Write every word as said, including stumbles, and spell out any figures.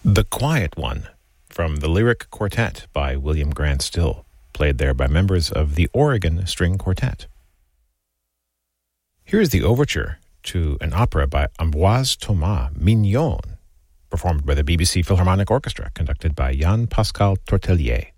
The Quiet One, from the Lyric Quartet by William Grant Still, played there by members of the Oregon String Quartet. Here is the overture to an opera by Ambroise Thomas, Mignon, performed by the B B C Philharmonic Orchestra, conducted by Jan Pascal Tortelier.